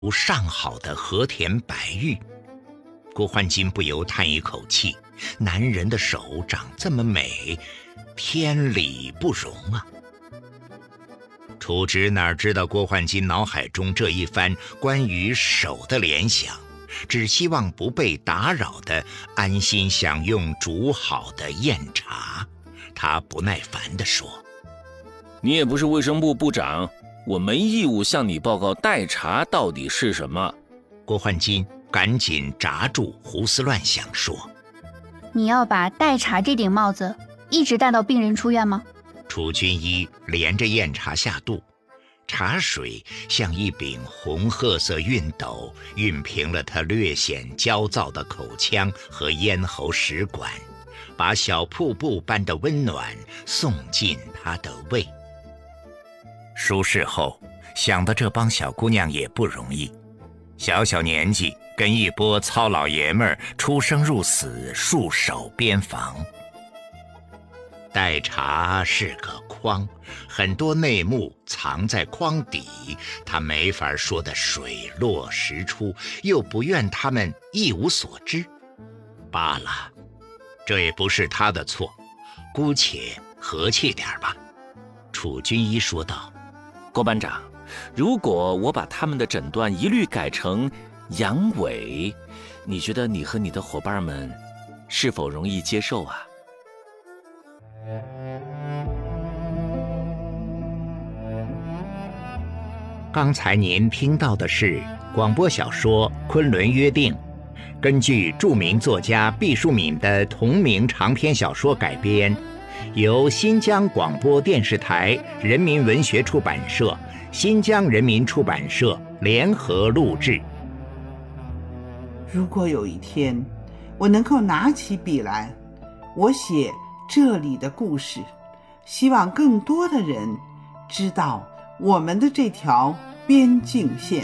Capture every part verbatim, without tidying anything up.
上好的和田白玉。郭焕金不由叹一口气，男人的手长这么美，天理不容啊。楚直哪知道郭焕金脑海中这一番关于手的联想，只希望不被打扰地安心享用煮好的酽茶。他不耐烦地说： 你也不是卫生部部长，我没义务向你报告代茶到底是什么。 郭焕金赶紧扎住胡思乱想说： 你要把代茶这顶帽子一直戴到病人出院吗？ 楚军医连着酽茶下肚，茶水像一柄红褐色熨斗，熨平了他略显焦躁的口腔和咽喉食管，把小瀑布般的温暖送进他的胃。舒适后，想到这帮小姑娘也不容易，小小年纪跟一波糙老爷们儿出生入死，戍守边防。代茶是个筐，很多内幕藏在筐底，他没法说得水落石出，又不愿他们一无所知。罢了，这也不是他的错，姑且和气点吧。楚军医说道： 郭班长，如果我把他们的诊断一律改成阳痿，你觉得你和你的伙伴们是否容易接受啊？ 刚才您听到的是广播小说《昆仑约定》，根据著名作家毕淑敏的同名长篇小说改编，由新疆广播电视台人民文学出版社、新疆人民出版社联合录制。 如果有一天我能够拿起笔来，我写这里的故事，希望更多的人知道我们的这条边境线。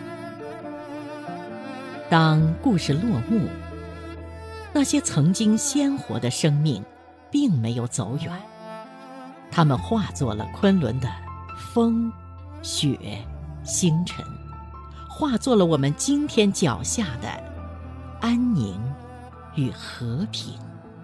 当故事落幕，那些曾经鲜活的生命并没有走远，它们化作了昆仑的风、雪、星辰，化作了我们今天脚下的安宁与和平。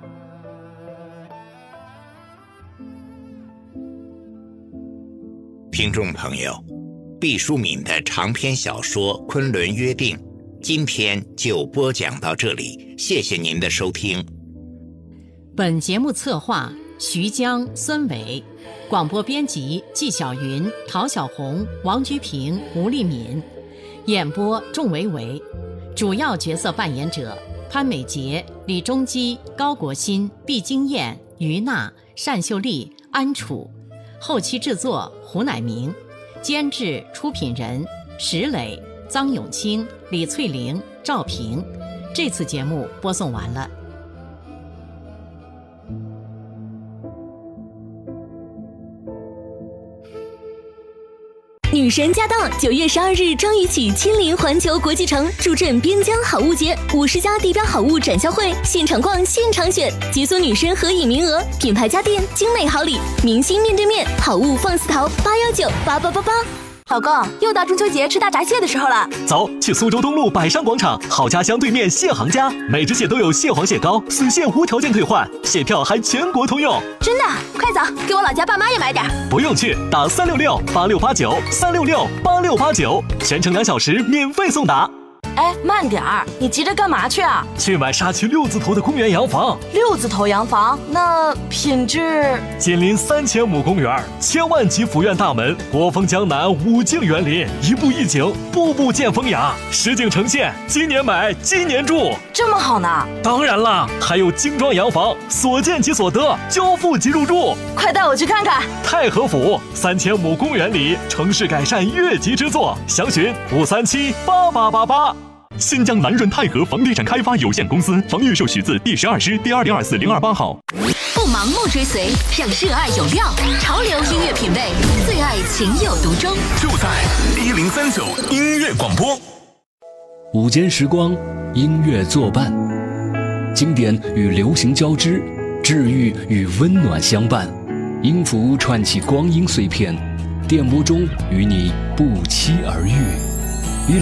听众朋友，毕淑敏的长篇小说《昆仑约定》今天就播讲到这里，谢谢您的收听。 本节目策划徐江、孙伟，广播编辑纪晓云、陶小红、王菊平、吴丽敏，演播仲维维，主要角色扮演者潘美杰、李中基、高国新、毕金燕、于娜、单秀丽、安楚，后期制作胡乃明，监制出品人石磊、臧永清、李翠玲、赵平。这次节目播送完了。 女神驾到！九月十二日张宇起亲临环球国际城，助阵边疆好物节，五十家地标好物展销会，现场逛，现场选，解锁女神合影名额，品牌家电，精美好礼，明星面对面，好物放肆淘，八幺九八八八八。 老公，又到中秋节吃大闸蟹的时候了， 走，去苏州东路百商广场好家乡对面蟹行家，每只蟹都有蟹黄蟹膏，损蟹无条件退换，蟹票还全国通用。 真的？快走，给我老家爸妈也买点。 不用去，打三六六八六八九三六六八六八九，全程两小时免费送达。 哎，慢点儿，你急着干嘛去啊？ 去买沙区六字头的公园洋房。 六字头洋房，那品质？ 紧邻三千亩公园，千万级府院大门，国风江南五境园林，一步一景，步步见风雅，实景呈现。今年买，今年住， 这么好呢？ 当然了，还有精装洋房，所见即所得，交付即入住。 快带我去看看。 太和府三千亩公园里，城市改善越级之作，详询五三七八八八八。新疆南润泰和房地产开发有限公司，房预售许字第十二师第二零二四零二八号。 不盲目追随，让热爱有料，潮流音乐品味，最爱情有独钟。 就在一零三九音乐广播。 午间时光，音乐作伴，经典与流行交织，治愈与温暖相伴。音符串起光阴碎片，电波中与你不期而遇。